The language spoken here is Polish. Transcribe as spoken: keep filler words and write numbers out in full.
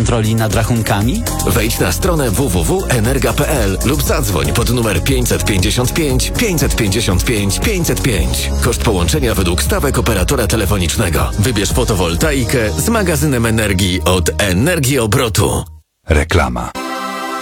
kontroli nad rachunkami? Wejdź na stronę w w w kropka energa kropka p l lub zadzwoń pod numer pięćset pięćdziesiąt pięć pięćset pięćdziesiąt pięć pięćset pięć. Koszt połączenia według stawek operatora telefonicznego. Wybierz fotowoltaikę z magazynem energii od Energii Obrotu. Reklama.